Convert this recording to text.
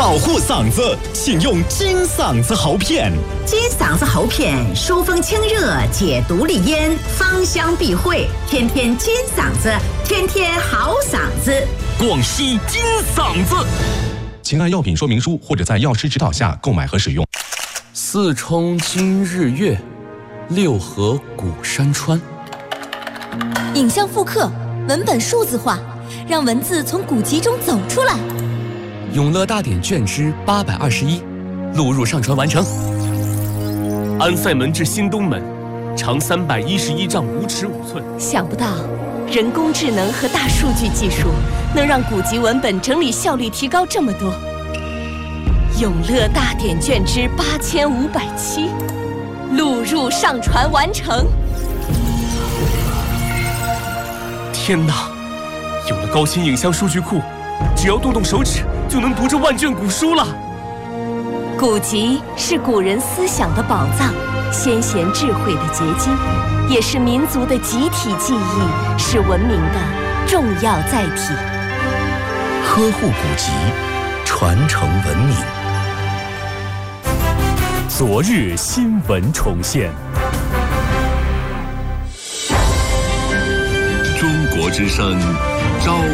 保护嗓子，请用金嗓子喉片。 金嗓子喉片疏风清热，解毒利咽，芳香避秽，天天金嗓子，天天好嗓子。 广西金嗓子。 请按药品说明书或者在药师指导下购买和使用。 四冲今日月，六合古山川。 影像复刻，文本数字化，让文字从古籍中走出来。 永乐大典卷之821，录入上传完成。 安塞门至新东门，长311丈5尺5寸。 想不到，人工智能和大数据技术能让古籍文本整理效率提高这么多。永乐大典卷之8507，录入上传完成。 天哪！有了高清影像数据库，只要动动手指就能读这万卷古书了。 古籍是古人思想的宝藏，先贤智慧的结晶，也是民族的集体记忆，是文明的重要载体。 呵护古籍，传承文明。 昨日新闻重现。 中国之声，朝